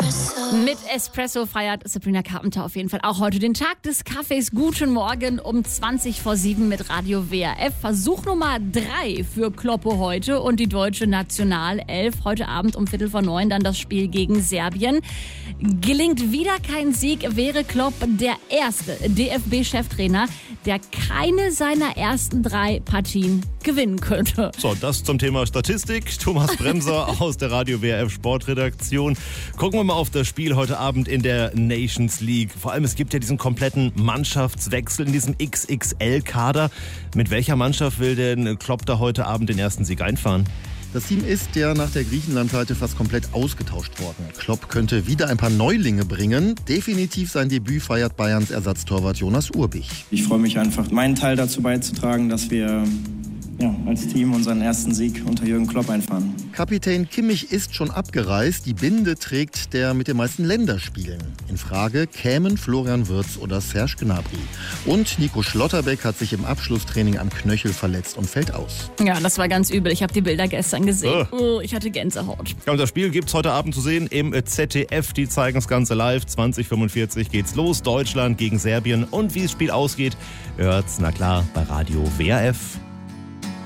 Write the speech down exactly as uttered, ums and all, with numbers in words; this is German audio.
Mit Espresso feiert Sabrina Carpenter auf jeden Fall auch heute den Tag des Kaffees. Guten Morgen um zwanzig vor sieben mit Radio W R F. Versuch Nummer drei für Kloppo heute und die deutsche Nationalelf. Heute Abend um Viertel vor neun dann das Spiel gegen Serbien. Gelingt wieder kein Sieg, wäre Klopp der erste D F B-Cheftrainer, der keine seiner ersten drei Partien gewinnen könnte. So, das zum Thema Statistik. Thomas Bremser aus der Radio W R F Sportredaktion. Gucken wir mal auf das Spiel heute Abend in der Nations League. Vor allem, es gibt ja diesen kompletten Mannschaftswechsel in diesem X X L-Kader. Mit welcher Mannschaft will denn Klopp da heute Abend den ersten Sieg einfahren? Das Team ist ja nach der Griechenland-Seite fast komplett ausgetauscht worden. Klopp könnte wieder ein paar Neulinge bringen. Definitiv sein Debüt feiert Bayerns Ersatztorwart Jonas Urbich. Ich freue mich einfach, meinen Teil dazu beizutragen, dass wir ja, als Team unseren ersten Sieg unter Jürgen Klopp einfahren. Kapitän Kimmich ist schon abgereist. Die Binde trägt der mit den meisten Länderspielen. In Frage kämen Florian Wirtz oder Serge Gnabry. Und Nico Schlotterbeck hat sich im Abschlusstraining am Knöchel verletzt und fällt aus. Ja, das war ganz übel. Ich habe die Bilder gestern gesehen. Oh. Oh, ich hatte Gänsehaut. Ja, und das Spiel gibt es heute Abend zu sehen im Z D F. Die zeigen das Ganze live. zwanzig fünfundvierzig geht's los. Deutschland gegen Serbien. Und wie das Spiel ausgeht, hört's, na klar, bei Radio W R F.